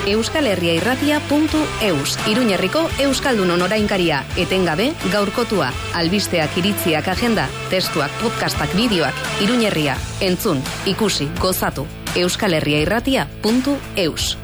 euskalherriairratia.eus. Iruñerriko Euskaldunon orainkaria, etengabe, gaurkotua, albisteak, iritziak, agenda, testuak, podcastak, bideoak, Iruñerria, entzun, ikusi, gozatu, euskalherriairratia.eus.